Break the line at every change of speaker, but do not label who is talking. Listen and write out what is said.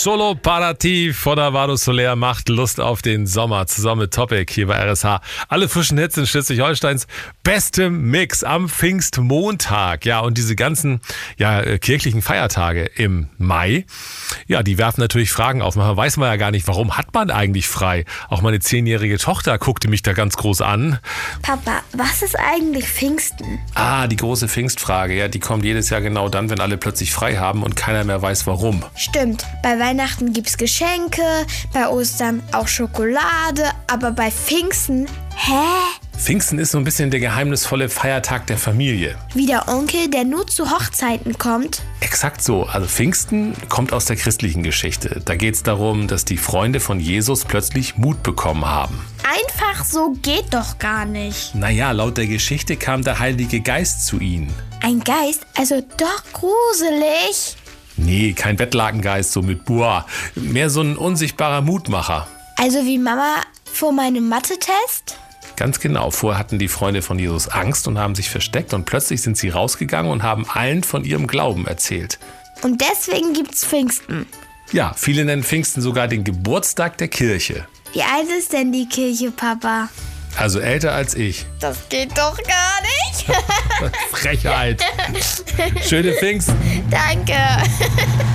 Solo Parati von Avado Soler macht Lust auf den Sommer zusammen mit Topic hier bei RSH. Alle frischen Hits in Schleswig-Holsteins bestem Mix am Pfingstmontag. Ja, und diese ganzen kirchlichen Feiertage im Mai, ja, die werfen natürlich Fragen auf. Man weiß ja gar nicht, warum hat man eigentlich frei? Auch meine 10-jährige Tochter guckte mich da ganz groß an.
Papa, was ist eigentlich Pfingsten?
Die große Pfingstfrage, ja, die kommt jedes Jahr genau dann, wenn alle plötzlich frei haben und keiner mehr weiß, warum.
Stimmt, bei Weihnachten gibt's Geschenke, bei Ostern auch Schokolade, aber bei Pfingsten,
Pfingsten ist so ein bisschen der geheimnisvolle Feiertag der Familie.
Wie der Onkel, der nur zu Hochzeiten kommt?
Exakt so. Also Pfingsten kommt aus der christlichen Geschichte. Da geht es darum, dass die Freunde von Jesus plötzlich Mut bekommen haben.
Einfach so geht doch gar nicht.
Naja, laut der Geschichte kam der Heilige Geist zu ihnen.
Ein Geist? Also doch gruselig.
Nee, kein Bettlakengeist, so mit Boah. Mehr so ein unsichtbarer Mutmacher.
Also wie Mama vor meinem Mathe-Test?
Ganz genau. Vorher hatten die Freunde von Jesus Angst und haben sich versteckt und plötzlich sind sie rausgegangen und haben allen von ihrem Glauben erzählt.
Und deswegen gibt's Pfingsten.
Ja, viele nennen Pfingsten sogar den Geburtstag der Kirche.
Wie alt ist denn die Kirche, Papa?
Also älter als ich.
Das geht doch gar nicht.
Frechheit. Schöne Pfingsten.
Danke.